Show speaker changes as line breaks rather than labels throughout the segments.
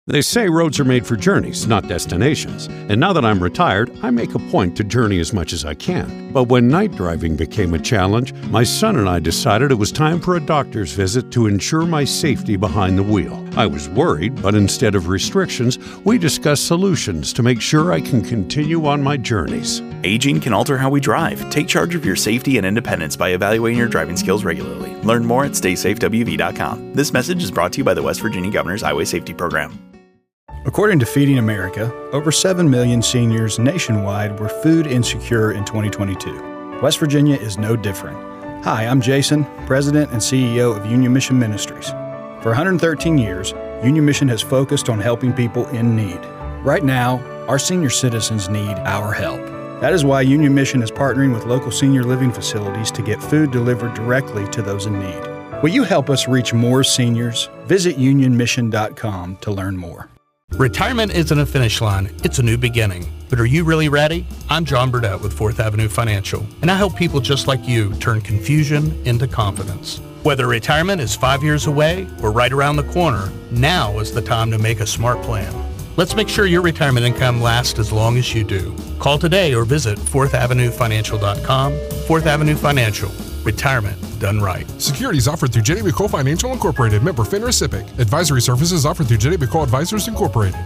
They say roads are made for journeys, not destinations. And now that I'm retired, I make a point to journey as much as I can. But when night driving became a challenge, my son and I decided it was time for a doctor's visit to ensure my safety behind the wheel. I was worried, but instead of restrictions, we discussed solutions to make sure I can continue on my journeys.
Aging can alter how we drive. Take charge of your safety and independence by evaluating your driving skills regularly. Learn more at StaySafeWV.com. This message is brought to you by the West Virginia Governor's Highway Safety Program.
According to Feeding America, over 7 million seniors nationwide were food insecure in 2022. West Virginia is no different. Hi, I'm Jason, President and CEO of Union Mission Ministries. For 113 years, Union Mission has focused on helping people in need. Right now, our senior citizens need our help. That is why Union Mission is partnering with local senior living facilities to get food delivered directly to those in need. Will you help us reach more seniors? Visit unionmission.com to learn more.
Retirement isn't a finish line, it's a new beginning. But are you really ready? I'm John Burdett with 4th Avenue Financial, and I help people just like you turn confusion into confidence. Whether retirement is 5 years away or right around the corner, now is the time to make a smart plan. Let's make sure your retirement income lasts as long as you do. Call today or visit 4thavenuefinancial.com. 4th Avenue Financial. Retirement done right.
Securities offered through Jenny McCole Financial Incorporated, member FINRA SIPC. Advisory services offered through Jenny McCole Advisors Incorporated.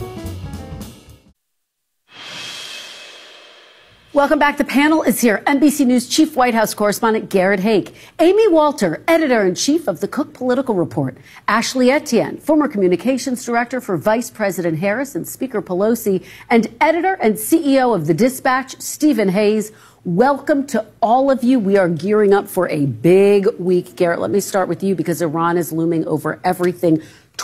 Welcome back. The panel is here. NBC News Chief White House Correspondent Garrett Haake, Amy Walter, Editor-in-Chief of the Cook Political Report, Ashley Etienne, former Communications Director for Vice President Harris and Speaker Pelosi, and Editor and CEO of The Dispatch, Stephen Hayes. Welcome to all of you. We are gearing up for a big week. Garrett, let me start with you because Iran is looming over everything.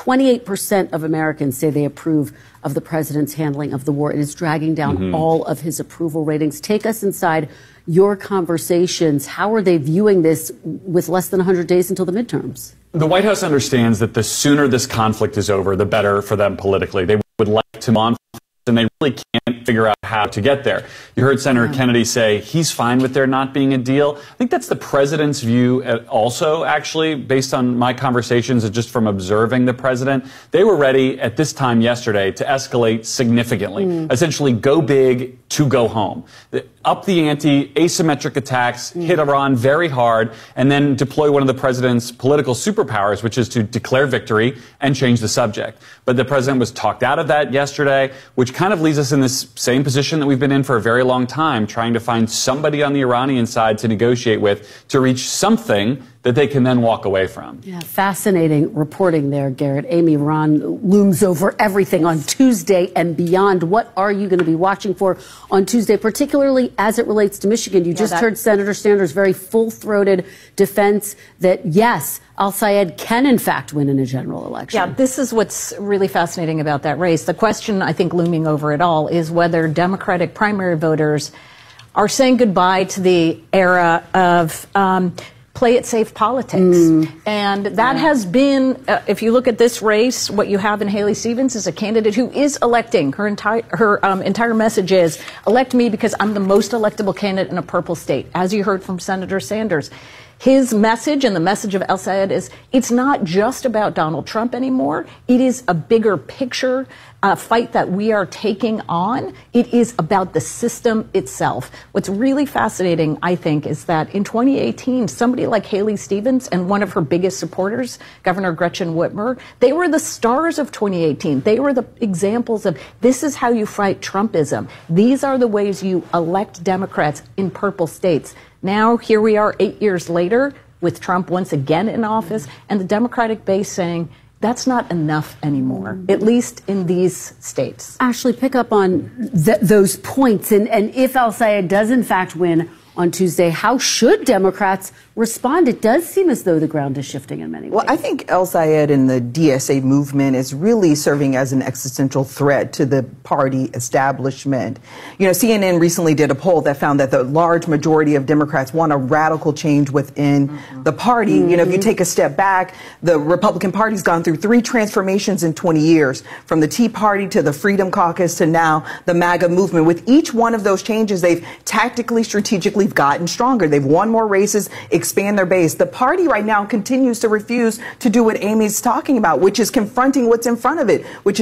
28% of Americans say they approve of the president's handling of the war. It is dragging down all of his approval ratings. Take us inside your conversations. How are they viewing this with less than 100 days until the midterms?
The White House understands that the sooner this conflict is over, the better for them politically. They would like to move on, and they really can't figure out how to get there. You heard Senator Kennedy say he's fine with there not being a deal. I think that's the president's view also, actually, based on my conversations and just from observing the president. They were ready at this time yesterday to escalate significantly, essentially go big to go home. Up the ante, asymmetric attacks, hit Iran very hard, and then deploy one of the president's political superpowers, which is to declare victory and change the subject. But the president was talked out of that yesterday, which kind of leaves us in this same position that we've been in for a very long time, trying to find somebody on the Iranian side to negotiate with to reach something that they can then walk away from.
Yeah, fascinating reporting there, Garrett. Amy, Iran looms over everything on Tuesday and beyond. What are you going to be watching for on Tuesday, particularly as it relates to Michigan? You just heard Senator Sanders' very full-throated defense that, yes, al-Sayed can, in fact, win in a general election.
Yeah, this is what's really fascinating about that race. The question, I think, looming over it all is whether Democratic primary voters are saying goodbye to the era of play it safe politics. And that has been, if you look at this race, what you have in Haley Stevens is a candidate who is electing. Her entire message is, elect me because I'm the most electable candidate in a purple state. As you heard from Senator Sanders, his message and the message of al-Sayed is it's not just about Donald Trump anymore. It is a bigger picture fight that we are taking on. It is about the system itself. What's really fascinating, I think, is that in 2018, somebody like Haley Stevens and one of her biggest supporters, Governor Gretchen Whitmer, they were the stars of 2018. They were the examples of this is how you fight Trumpism. These are the ways you elect Democrats in purple states. Now, here we are 8 years later with Trump once again in office and the Democratic base saying that's not enough anymore, at least in these states.
Ashley, pick up on those points. And if al-Sayed does, in fact, win on Tuesday, how should Democrats respond? It does seem as though the ground is shifting in many ways.
Well, I think al-Sayed and the DSA movement is really serving as an existential threat to the party establishment. You know, CNN recently did a poll that found that the large majority of Democrats want a radical change within the party. You know, if you take a step back, the Republican Party's gone through 3 transformations in 20 years, from the Tea Party to the Freedom Caucus to now the MAGA movement. With each one of those changes, they've tactically, strategically gotten stronger. They've won more races, expand their base. The party right now continues to refuse to do what Amy's talking about, which is confronting what's in front of it, which is